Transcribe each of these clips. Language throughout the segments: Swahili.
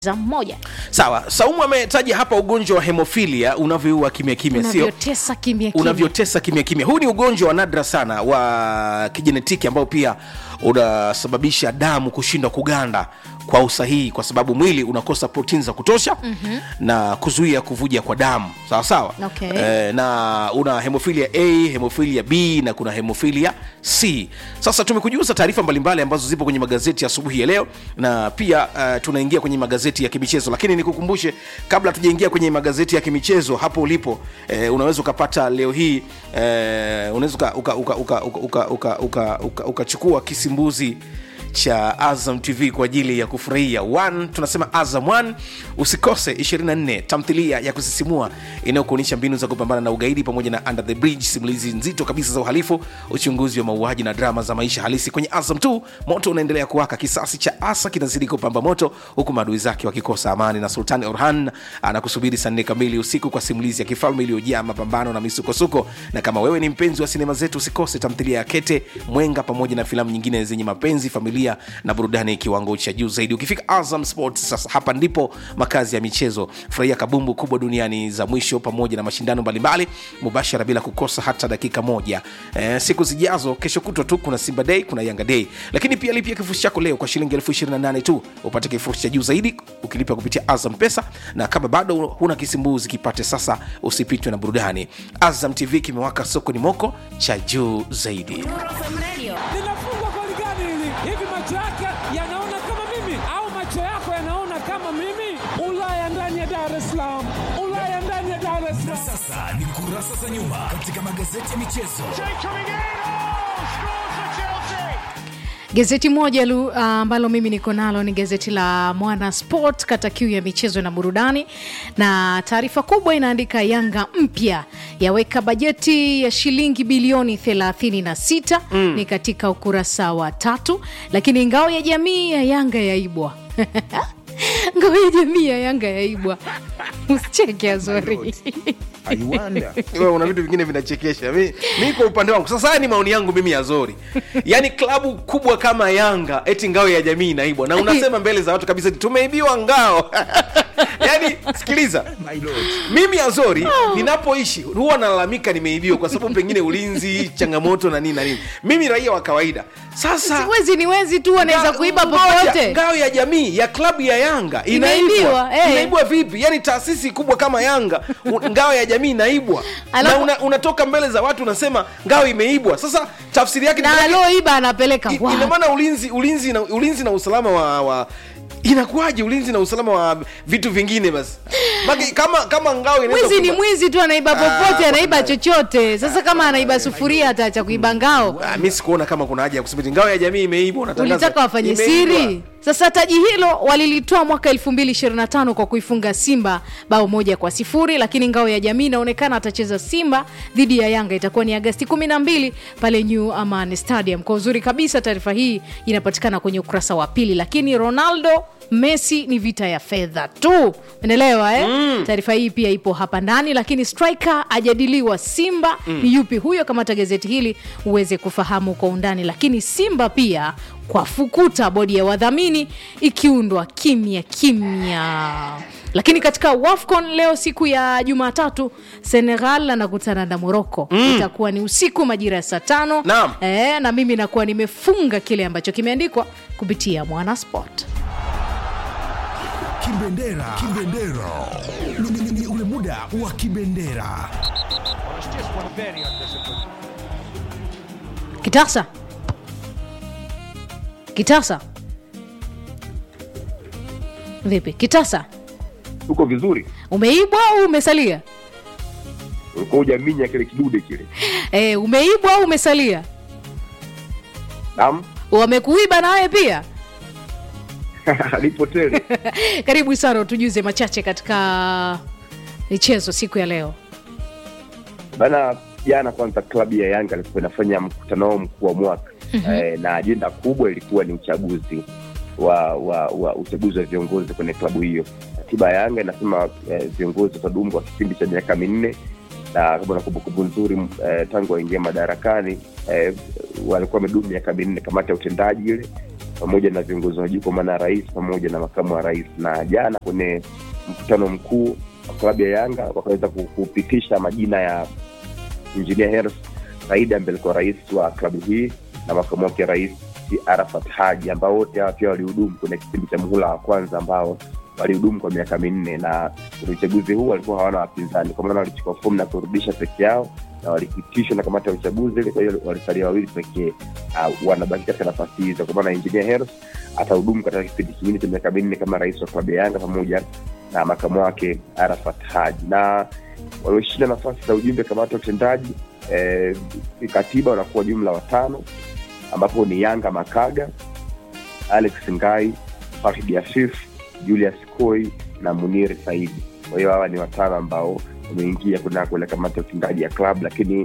za mmoja. Sawa, Saumu ametaja hapa ugonjwa wa hemophilia unavyoua kimya kimya, sio? Unavyotesa kimya kimya. Unavyotesa kimya kimya. Huu ni ugonjwa wa nadra sana wa kijenetiki ambao pia unasababisha damu kushindwa kuganda kwa usahihi kwa sababu mwili unakosa protein za kutosha na kuzuia kuvuja kwa damu. Sawa sawa. Okay. Na una hemophilia A, hemophilia B na kuna hemophilia C. Sasa tumekujuza taarifa mbalimbali ambazo zipo kwenye magazeti ya asubuhi ya leo na pia tunaingia kwenye magazeti ya kimichezo, lakini nikukumbushe kabla tujaingia kwenye magazeti ya kimichezo, hapo ulipo unaweza ukapata leo hii unaweza ukachukua kisimbuzi cha Azam TV kwa ajili ya kufurahia tunasema Azam 1 usikose 24 tamthilia ya kusisimua inayokuonyesha mbinu za kupambana na ugaidi pamoja na Under the Bridge, simulizi nzito kabisa za uhalifu, uchunguzi wa mauaji na drama za maisha halisi. Kwenye Azam 2 moto unaendelea kuwaka, kisasi cha Asa kinazidi kupamba moto huku maadui zake wakikosa amani, na Sultan Orhan anakusubiri saa 4 kamili usiku kwa simulizi ya kifalme iliyojaa mapambano na misukosuko. Na kama wewe ni mpenzi wa sinema zetu, usikose tamthilia ya Kete Mwenga pamoja na filamu nyingine zenye mapenzi, familia na burudani kiwango cha juu zaidi. Ukifika Azam Sports sasa, hapa ndipo makazi ya michezo. Furahia kabumbu kubwa duniani za mwisho pamoja na mashindano mbalimbali mubashara bila kukosa hata dakika moja. Siku zijazo, kesho kutwa tu kuna Simba Day, kuna Yanga Day. Lakini pia lipia kifurushi chako leo kwa shilingi 28,000 tu upate kifurushi cha juu zaidi ukilipa kupitia Azam Pesa, na kama bado huna kisimbuzi kipate sasa, usipitwe na burudani. Azam TV kimewaka, soko ni moko cha juu zaidi. Linafungwa goli gani hili? Hivi macho yake yanaona kama mimi au macho yako yanaona kama mimi? Ulaya ndani ya Dar es Salaam. Ulaya ndani ya Dar es Salaam. Sasa ni kurasa za nyuma katika magazeti ya michezo. Gazeti moja ambalo mimi niko nalo ni gazeti la Mwana Sport, kata kiu ya michezo na burudani, na taarifa kubwa inaandika Yanga mpya yaweka bajeti ya shilingi bilioni 36 ni katika ukurasa wa 3. Lakini ngao ya jamii ya Yanga yaibwa ngao ya jamii ya Yanga yaibwa. Usicheke Azori. Wewe una vitu vingine vinachekesha. Mimi kwa upande wangu sasa ni maoni yangu mimi Azori. Yaani klabu kubwa kama Yanga eti ngao ya jamii inaibwa na unasema mbele za watu kabisa tumeibiwa ngao. Yaani sikiliza. Mimi Azori ninapoishi huwa nalalamika nimeibiwa kwa sababu pengine ulinzi, changamoto na nini na nini. Mimi raia wa kawaida. Sasa wezi tu wanaweza kuiba popote. Ngao ya jamii ya klabu ya Yanga inaibwa. Inaibwa vipi? Yaani taasisi kubwa kama Yanga ngao ya jamii inaibwa. Na unatoka mbele za watu unasema ngao imeibwa. Sasa tafsiri yake na aloiba anapeleka wapi? Ina maana ulinzi na usalama wa inakuaje ulinzi na usalama wa vitu vingine basi? Kama ngao inaweza mwizi ni mwizi tu, anaiba popote, anaiba chochote. Sasa kama anaiba sufuria ataacha kuiba ngao? Mimi sikuona kama kuna haja ya kusema ngao ya jamii imeibwa. Unatangaza ulitaka wafanye siri. Sasa taji hilo walilitoa mwaka 2025 kwa kuifunga Simba bao 1-0, lakini ngao ya jamii inaonekana atacheza Simba dhidi ya Yanga, itakuwa ni Agosti 12 pale New Aman Stadium. Kwa uzuri kabisa taarifa hii inapatikana kwenye ukurasa wa 2. Lakini Ronaldo Messi ni vita ya fedha tu. Unaelewa Taarifa hii pia ipo hapa ndani. Lakini striker ajadiliwa Simba ni yupi huyo? Kama gazeti hili uweze kufahamu kwa undani. Lakini Simba pia kwa fukuta bodi ya wadhamini ikiundwa kimya kimya. Lakini katika WAFCON leo siku ya Jumatatu, Senegal anakutana na Morocco. Itakuwa ni usiku majira ya saa 5. Na mimi nakuwa nimefunga kile ambacho kimeandikwa kupitia Mwana Sport. Kibendera. Ni ule muda wa kibendera. Kitasa. Vipi Kitasa? Uko vizuri? Umeibwa au umesalia? Uko hujaminya kile kidude kile. Umeibwa au umesalia? Naam. Wamekuiba nawe pia? Nipotele. Karibu sana tujuze machache katika michezo siku ya leo. Bana, jana kwanza klabu ya Yanga ilikuwa inafanya mkutano mkuu wa mwaka. Na ajenda kubwa ilikuwa ni uchaguzi wa uchaguzi wa viongozi kwenye klabu hiyo. Katiba ya Yanga inasema viongozi watadumu kwa kipindi cha miaka 4, na kama na kumbukumbu nzuri tangu waingia madarakani walikuwa wamedumu miaka 4. Kamati ya utendaji ile pamoja na viongozi wa juu kwa maana rais pamoja na makamu wa rais. Na jana kwenye mkutano mkuu wa klabu ya Yanga wakaweza kupitisha majina ya Engineer Hersi Said ambaye alikuwa rais wa klabu hii na makamu wake rais Arafat Haji, ambao wote hawa pia walihudumu kwenye kipindi cha muhula wa kwanza ambao walihudumu kwa miaka 4, na uchaguzi huu walikuwa hawana wapinzani, kwa maana walichukua fomu na kurudisha peke yao na walipitishwa na kamati ya uchaguzi. Kwa hiyo walisalia wawili pekee wanabaki katika nafasi hizo, kwa maana Engineer Hersi atahudumu katika kipindi kingine cha miaka 4 kama rais wa klabu ya Yanga pamoja na makamu wake Arafat Haji. Na walioshinda nafasi za ujumbe kamati ya utendaji katiba wanakuwa jumla 5, ambapo ni Yanga Makaga, Alex Ngai, Fahid Afif, Julius Koi na Munir Saidi. Kwa hiyo hawa ni 5 ambao wameingia kule kamati ya utendaji ya club. Lakini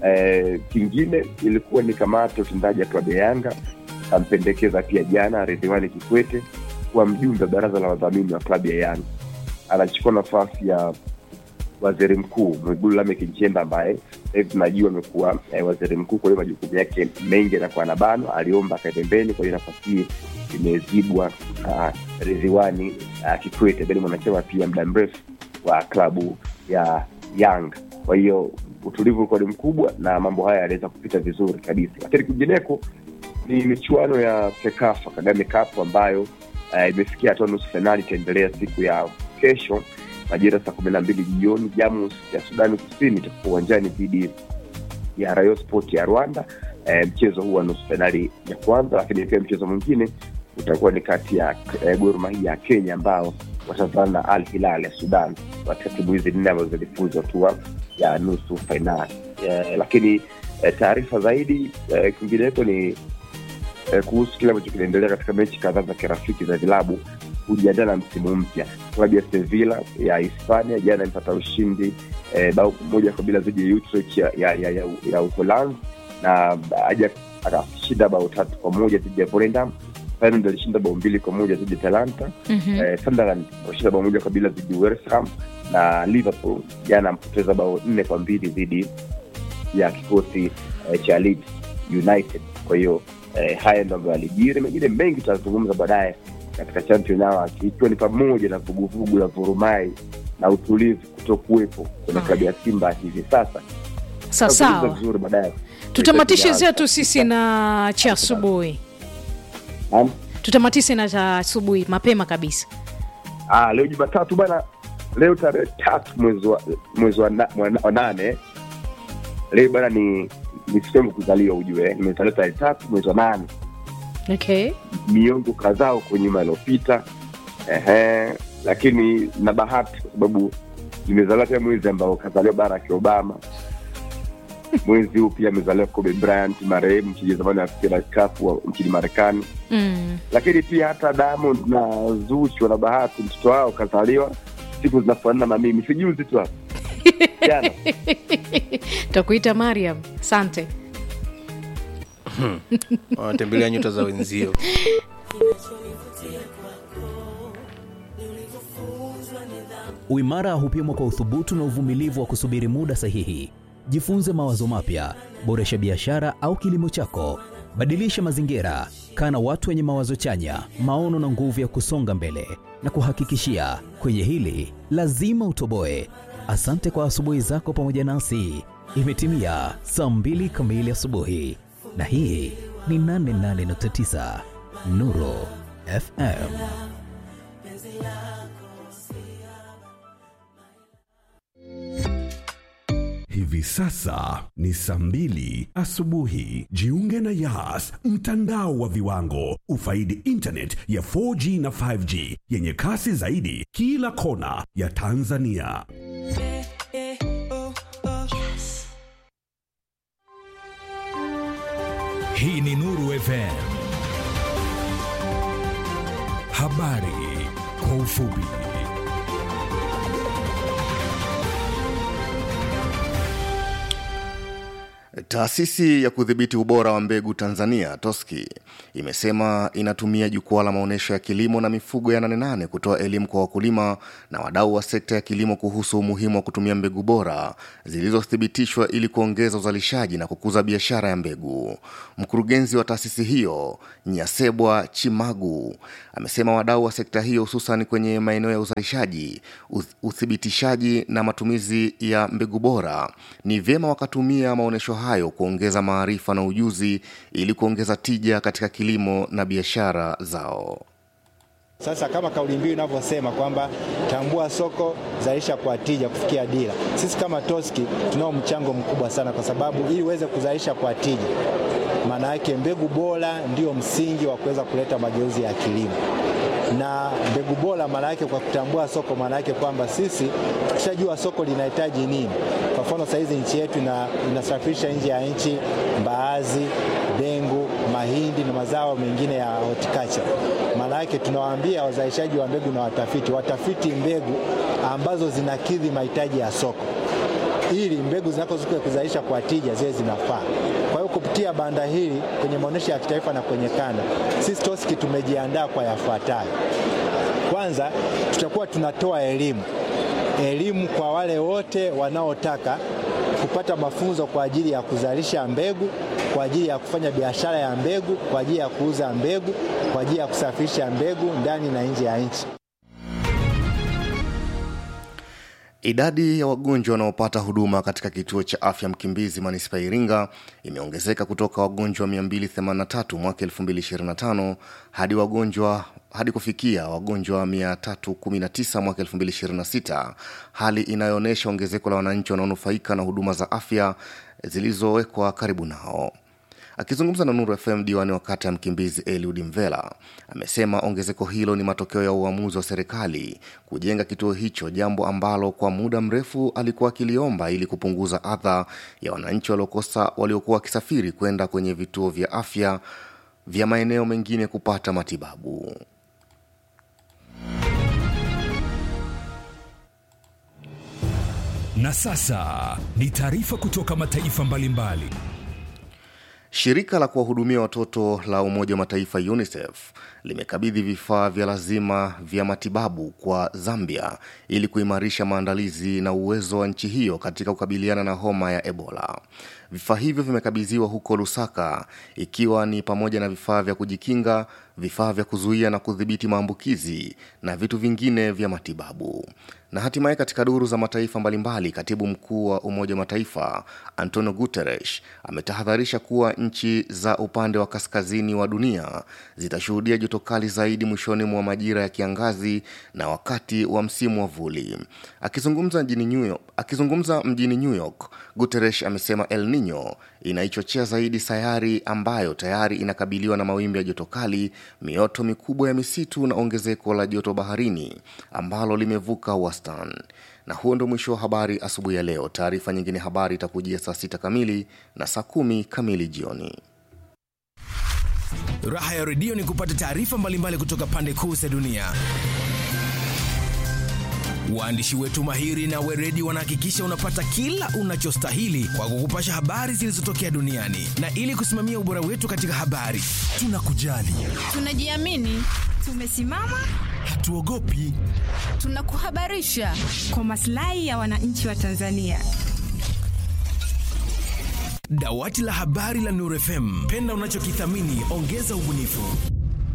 kingine ilikuwa ni kamati ya utendaji ya klabu ya Yanga ampendekeza pia jana Ridhiwani Kikwete kuwa mjumbe wa baraza la wadhamini wa klabu ya Yanga. Anachukua nafasi ya waziri mkuu Mwigulu Lameck Nchemba ambaye hivi tunajua amekuwa waziri mkuu, kwa hiyo majukumu yake mengi yanakuwa na bano. Aliomba kaitembeni, kwa hiyo nafasi hii imezibwa Ridhiwani Kikwete bali mwanachama pia muda mrefu wa klabu ya Yanga. Kwa hiyo utulivu ulikuwa ni mkubwa na mambo haya yanaweza kupita vizuri kabisa. Lakini kwingineko ni michuano ya CECAFA Kagame Cup ambayo imefikia hatua nusu finali, itaendelea siku ya kesho majira saa 12 jioni. Jamus ya Sudan Kusini itakuwa uwanjani dhidi ya Rayon Sport ya Rwanda. Mchezo huu wa nusu finali ya kwanza, lakini pia mchezo mwingine utakuwa ni kati ya Gor Mahia ya Kenya ambao watavana na Al Hilal ya Sudan katika timu hizi 4 ambazo zilifuzu hatua ya nusu finali. Lakini taarifa zaidi kwingineko ni kuhusu kile ambacho kinaendelea katika mechi kadhaa za kirafiki za vilabu kujiandaa na msimu mpya. Klabu ya Sevilla ya Hispania jana ilipata ushindi bao 1-0 dhidi ya Utrecht ya Uholanzi, na Ajax akashinda bao 3-1 dhidi ya Volendam. Feyenoord alishinda bao 2-1 dhidi ya Atalanta. Sunderland alishinda bao 1-0 dhidi ya West Ham, na Liverpool jana mpoteza bao 4-2 dhidi ya kikosi cha Leeds United. Kwa hiyo haya ndio yalijiri, mengine mengi tutazungumza baadaye katika Champions League, ikiwa ni pamoja na vuguvugu la vurumai na utulivu kutokuwepo kwenye klabu ya Simba hivi sasa. Sawa. Tutamatishe zetu sisi na cha asubuhi. Tutamatishe na cha asubuhi mapema kabisa. Leo Jumatatu bana, leo tarehe 3 mwezi wa 8. Leo bana ni siku kuzaliwa, ujue nimezaliwa tarehe 3 mwezi wa 8. Okay. Miongo kadhaa huko nyuma iliyopita. Lakini na bahati kwa sababu nimezaliwa pia mwezi ambao kazaliwa Barack Obama. Mwezi huu pia amezaliwa Kobe Bryant, marehemu mchezaji zamani wa mpira kapu wa nchini Marekani. Lakini pia hata Diamond na Zuchu wana bahati mtoto wao kazaliwa siku zinafanana na mimi. Sijuzi tu hapa. Jana. Takuita Mariam. Asante. Tembelea nyota za wenzio. Uimara hupimwa kwa uthubutu na uvumilivu wa kusubiri muda sahihi. Jifunze mawazo mapya, boresha biashara au kilimo chako, badilisha mazingira, kana watu wenye mawazo chanya, maono na nguvu ya kusonga mbele. Na kuhakikishia kwenye hili lazima utoboe. Asante kwa asubuhi zako pamoja nasi. Imetimia saa 2 kamili asubuhi. Na hii ni 88.9 Nuru FM. Hivi sasa ni saa 2 asubuhi. Jiunge na Yas, mtandao wa viwango. Ufaidi internet ya 4G na 5G yenye kasi zaidi kila kona ya Tanzania. Hii ni Nuru FM. Habari kwa ufupi. Taasisi ya kudhibiti ubora wa mbegu Tanzania, TOSCI, imesema inatumia jukwaa la maonesho ya kilimo na mifugo ya 88 kutoa elimu kwa wakulima na wadau wa sekta ya kilimo kuhusu umuhimu wa kutumia mbegu bora zilizothibitishwa ili kuongeza uzalishaji na kukuza biashara ya mbegu. Mkurugenzi wa taasisi hiyo, Nyasebwa Chimagu, amesema wadau wa sekta hiyo hususan kwenye maeneo ya uzalishaji, uthibitishaji na matumizi ya mbegu bora ni vyema wakatumia maonesho hayo kuongeza maarifa na ujuzi ili kuongeza tija katika kilimo na biashara zao. Sasa kama kauli mbiu inavyosema kwamba tambua soko, zalisha kwa tija kufikia dira. Sisi kama TOSCI tunao mchango mkubwa sana, kwa sababu ili uweze kuzalisha kwa tija, maana yake mbegu bora ndio msingi wa kuweza kuleta mageuzi ya kilimo. Na mbegu bora maana yake kwa kutambua soko, maana yake kwamba sisi tukishajua soko linahitaji nini. Kwa mfano saizi nchi yetu inasafirisha nje ya nchi mbaazi, dengu, mahindi na mazao mengine ya horticulture. Maana yake tunawaambia wazalishaji wa mbegu na watafiti mbegu ambazo zinakidhi mahitaji ya soko, ili mbegu zinazokuwa kuzalisha kwa tija ziwe zinafaa. Kwa hiyo kupitia banda hili kwenye maonesho ya kitaifa na kwenye kanda, sisi TOSCI tumejiandaa kwa yafuatayo. Kwanza, tutakuwa tunatoa elimu kwa wale wote wanaotaka kupata mafunzo kwa ajili ya kuzalisha mbegu, kwa ajili ya kufanya biashara ya mbegu, kwa ajili ya kuuza mbegu, kwa ajili ya kusafirisha mbegu ndani na nje ya nchi. Idadi ya wagonjwa wanaopata huduma katika kituo cha afya Mkimbizi Manispaa Iringa imeongezeka kutoka wagonjwa 283 mwaka 2025 hadi kufikia wagonjwa 319 mwaka 2026, hali inayoonyesha ongezeko la wananchi wanaonufaika na huduma za afya zilizowekwa karibu nao. Akizungumza na Nuru FM, diwani wa kata ya Mkimbizi Eliud Mvela amesema ongezeko hilo ni matokeo ya uamuzi wa serikali kujenga kituo hicho, jambo ambalo kwa muda mrefu alikuwa akiliomba ili kupunguza adha ya wananchi waliokuwa wakisafiri kwenda kwenye vituo vya afya vya maeneo mengine kupata matibabu. Na sasa ni taarifa kutoka mataifa mbalimbali. Shirika la kuwahudumia watoto la Umoja wa Mataifa UNICEF limekabidhi vifaa vya lazima vya matibabu kwa Zambia ili kuimarisha maandalizi na uwezo wa nchi hiyo katika kukabiliana na homa ya Ebola. Vifaa hivyo vimekabidhiwa huko Lusaka, ikiwa ni pamoja na vifaa vya kujikinga, vifaa vya kuzuia na kudhibiti maambukizi na vitu vingine vya matibabu. Na hatimaye katika duru za mataifa mbalimbali, katibu mkuu wa Umoja wa Mataifa Antonio Guterres ametahadharisha kuwa nchi za upande wa kaskazini wa dunia zitashuhudia joto kali zaidi mwishoni mwa majira ya kiangazi na wakati wa msimu wa vuli. Akizungumza mjini New York, Guterres amesema El Nino inaichochea zaidi sayari ambayo tayari inakabiliwa na mawimbi ya joto kali, mioto mikubwa ya misitu na ongezeko la joto baharini ambalo limevuka wastani. Na huo ndo mwisho wa habari asubuhi ya leo. Taarifa nyingine habari itakujia saa 6 kamili na saa 10 kamili jioni. Raha ya redio ni kupata taarifa mbalimbali kutoka pande kuu za dunia. Waandishi wetu mahiri na weredi wanahakikisha unapata kila unachostahili kwa kukupasha habari zilizotokea duniani. Na ili kusimamia ubora wetu katika habari, tunakujali, tunajiamini, tumesimama, hatuogopi, tunakuhabarisha kwa maslahi ya wananchi wa Tanzania. Dawati la habari la Nuru FM, penda unachokithamini, ongeza ubunifu.